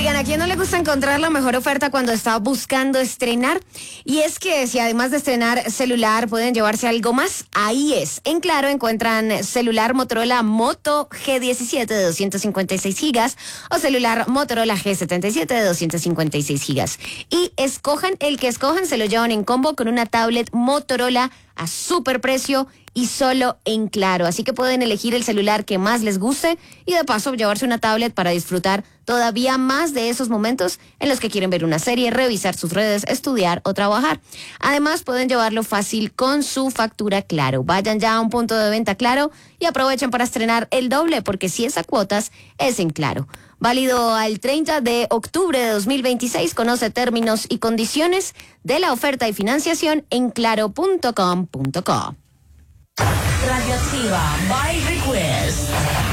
Oigan, ¿a quién no le gusta encontrar la mejor oferta cuando está buscando estrenar? Y es que si además de estrenar celular pueden llevarse algo más, ahí es. En Claro encuentran celular Motorola Moto G17 de 256 gigas o celular Motorola G77 de 256 gigas. Y escojan el que escojan, se lo llevan en combo con una tablet Motorola a super precio y solo en Claro. Así que pueden elegir el celular que más les guste y de paso llevarse una tablet para disfrutar todavía más de esos momentos en los que quieren ver una serie, revisar sus redes, estudiar o trabajar. Además, pueden llevarlo fácil con su factura Claro. Vayan ya a un punto de venta Claro y aprovechen para estrenar el doble, porque si es a cuotas, es en Claro. Válido al 30 de octubre de 2026. Conoce términos y condiciones de la oferta y financiación en claro.com.co. Radioactiva by Request.